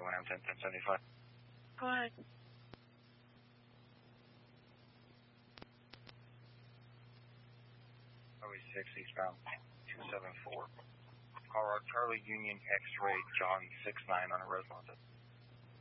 1M 1075. Go ahead. Highway 6 eastbound 274. Colorado Charlie Union X-ray John 69 on a Rosemont.